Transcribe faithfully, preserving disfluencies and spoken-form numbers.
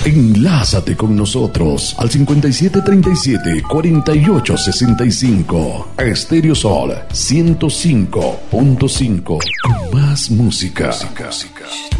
Enlázate con nosotros al cincuenta y siete treinta y siete cuarenta y ocho sesenta y cinco. Estéreo Sol ciento cinco punto cinco. Con más música. música, música.